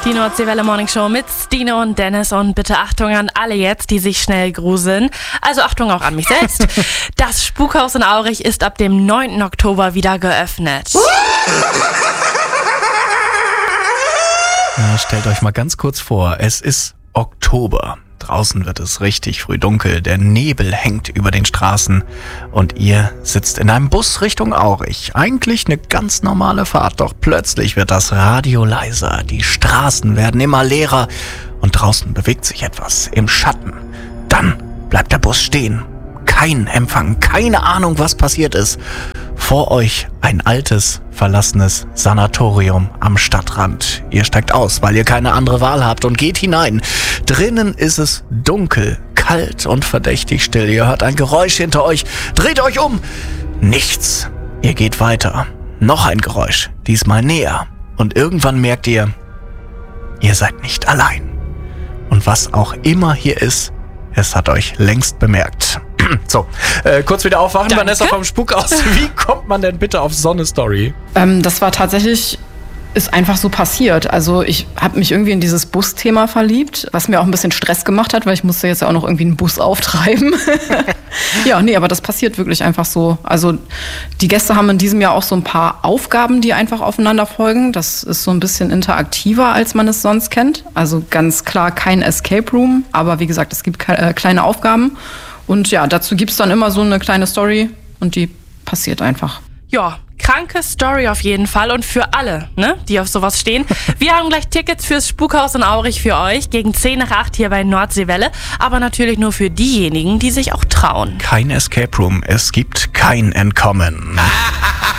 Die Nordseewelle Morning Show mit Stine und Dennis und bitte Achtung an alle jetzt, die sich schnell gruseln. Also Achtung auch an mich selbst. Das Spukhaus in Aurich ist ab dem 9. Oktober wieder geöffnet. Ja, stellt euch mal ganz kurz vor, es ist Oktober. Draußen wird es richtig früh dunkel, der Nebel hängt über den Straßen und ihr sitzt in einem Bus Richtung Aurich. Eigentlich eine ganz normale Fahrt, doch plötzlich wird das Radio leiser, die Straßen werden immer leerer und draußen bewegt sich etwas im Schatten. Dann bleibt der Bus stehen. Kein Empfang, keine Ahnung, was passiert ist. Vor euch ein altes, verlassenes Sanatorium am Stadtrand. Ihr steigt aus, weil ihr keine andere Wahl habt und geht hinein. Drinnen ist es dunkel, kalt und verdächtig still. Ihr hört ein Geräusch hinter euch. Dreht euch um. Nichts. Ihr geht weiter. Noch ein Geräusch, diesmal näher. Und irgendwann merkt ihr, ihr seid nicht allein. Und was auch immer hier ist, es hat euch längst bemerkt. So, kurz wieder aufwachen, Danke. Vanessa vom Spukhaus. Wie kommt man denn bitte auf so eine Story? Das war tatsächlich, ist einfach so passiert. Also ich habe mich irgendwie in dieses Busthema verliebt, was mir auch ein bisschen Stress gemacht hat, weil ich musste jetzt ja auch noch irgendwie einen Bus auftreiben. Ja, nee, aber das passiert wirklich einfach so. Also die Gäste haben in diesem Jahr auch so ein paar Aufgaben, die einfach aufeinander folgen. Das ist so ein bisschen interaktiver, als man es sonst kennt. Also ganz klar kein Escape Room, aber wie gesagt, es gibt kleine Aufgaben. Und ja, dazu gibt's dann immer so eine kleine Story und die passiert einfach. Ja, kranke Story auf jeden Fall und für alle, ne, die auf sowas stehen. Wir haben gleich Tickets fürs Spukhaus in Aurich für euch gegen 10 nach 8 hier bei Nordseewelle, aber natürlich nur für diejenigen, die sich auch trauen. Kein Escape Room, es gibt kein Entkommen.